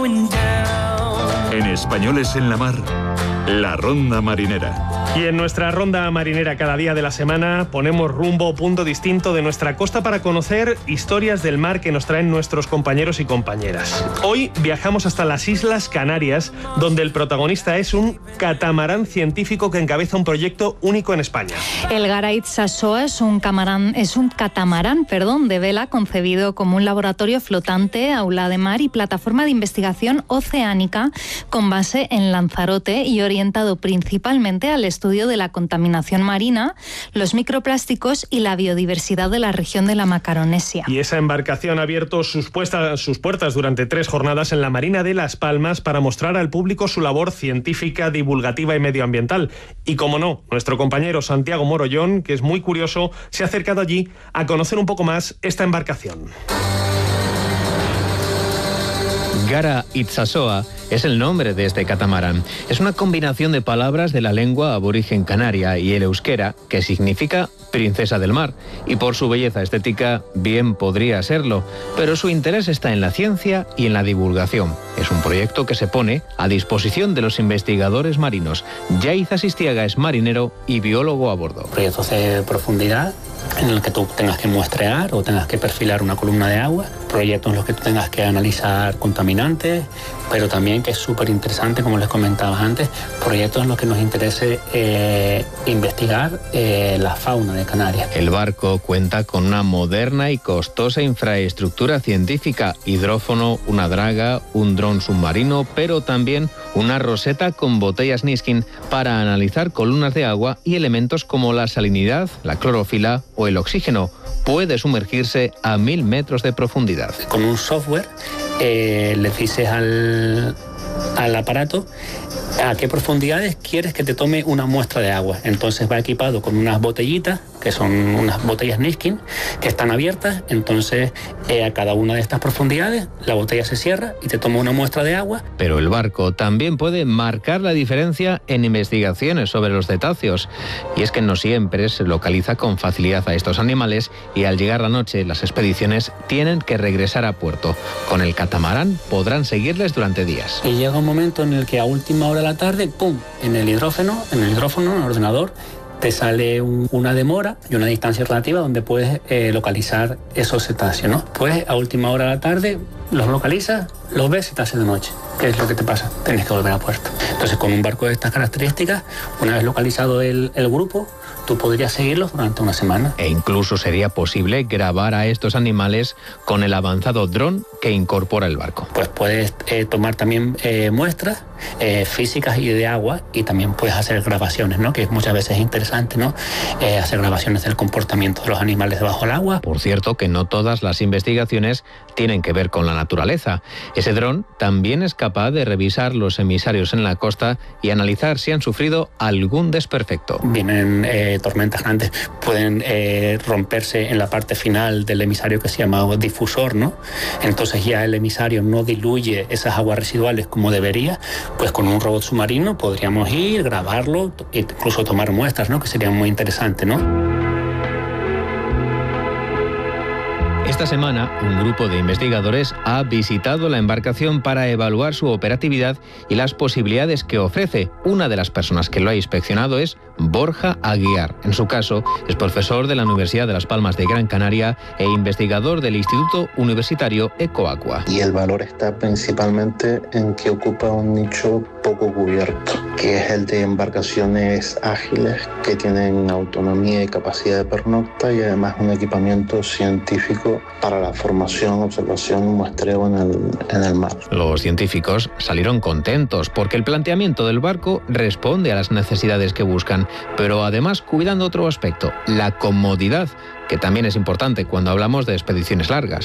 En Españoles en la Mar, la Ronda Marinera. Y en nuestra ronda marinera cada día de la semana ponemos rumbo, punto distinto de nuestra costa para conocer historias del mar que nos traen nuestros compañeros y compañeras. Hoy viajamos hasta las Islas Canarias, donde el protagonista es un catamarán científico que encabeza un proyecto único en España. El Gara Itsasoa es un catamarán de vela concebido como un laboratorio flotante, aula de mar y plataforma de investigación oceánica con base en Lanzarote y orientado principalmente al estudio de la contaminación marina, los microplásticos y la biodiversidad de la región de la Macaronesia. Y esa embarcación ha abierto sus puertas durante 3 jornadas en la Marina de Las Palmas para mostrar al público su labor científica, divulgativa y medioambiental. Y como no, nuestro compañero Santiago Morollón, que es muy curioso, se ha acercado allí a conocer un poco más esta embarcación. Gara Itsasoa es el nombre de este catamarán. Es una combinación de palabras de la lengua aborigen canaria y el euskera, que significa princesa del mar, y por su belleza estética bien podría serlo, pero su interés está en la ciencia y en la divulgación. Es un proyecto que se pone a disposición de los investigadores marinos. Yaiz Asistiaga es marinero y biólogo a bordo. Proyectos de profundidad en el que tú tengas que muestrear o tengas que perfilar una columna de agua, proyectos en los que tú tengas que analizar contaminantes, pero también, que es súper interesante, como les comentaba antes, proyectos en los que nos interese investigar la fauna de Canarias. El barco cuenta con una moderna y costosa infraestructura científica, hidrófono, una draga, un dron submarino, pero también una roseta con botellas Niskin para analizar columnas de agua y elementos como la salinidad, la clorofila o el oxígeno. Puede sumergirse a 1000 metros de profundidad. Con un software le dices al aparato a qué profundidades quieres que te tome una muestra de agua. Entonces va equipado con unas botellitas, que son unas botellas Niskin, que están abiertas. Entonces a cada una de estas profundidades la botella se cierra y te toma una muestra de agua. Pero el barco también puede marcar la diferencia en investigaciones sobre los cetáceos. Y es que no siempre se localiza con facilidad a estos animales y al llegar la noche las expediciones tienen que regresar a puerto. Con el catamarán podrán seguirles durante días. Y llega un momento en el que a última hora de la tarde, ¡pum!, en el hidrófono, en el ordenador, te sale una demora y una distancia relativa donde puedes localizar esos cetáceos, ¿no? Pues a última hora de la tarde los localizas, los ves y te hace de noche. ¿Qué es lo que te pasa? Tienes que volver a puerto. Entonces, con un barco de estas características, una vez localizado el grupo, tú podrías seguirlos durante una semana. E incluso sería posible grabar a estos animales con el avanzado dron que incorpora el barco. Pues puedes tomar también muestras físicas y de agua, y también puedes hacer grabaciones, ¿no? Que muchas veces es interesante, ¿no? Hacer grabaciones del comportamiento de los animales debajo del agua. Por cierto, que no todas las investigaciones tienen que ver con la naturaleza. Ese dron también es capaz de revisar los emisarios en la costa y analizar si han sufrido algún desperfecto. Vienen tormentas grandes, pueden romperse en la parte final del emisario, que se llama difusor, ¿no? Entonces ya el emisario no diluye esas aguas residuales como debería. Pues con un robot submarino podríamos ir, grabarlo, incluso tomar muestras, ¿no? Que sería muy interesante, ¿no? Esta semana, un grupo de investigadores ha visitado la embarcación para evaluar su operatividad y las posibilidades que ofrece. Una de las personas que lo ha inspeccionado es Borja Aguiar. En su caso, es profesor de la Universidad de Las Palmas de Gran Canaria e investigador del Instituto Universitario Ecoaqua. Y el valor está principalmente en que ocupa un nicho poco cubierto, que es el de embarcaciones ágiles que tienen autonomía y capacidad de pernocta, y además un equipamiento científico para la formación, observación y muestreo en el mar. Los científicos salieron contentos porque el planteamiento del barco responde a las necesidades que buscan, pero además cuidando otro aspecto, la comodidad, que también es importante cuando hablamos de expediciones largas.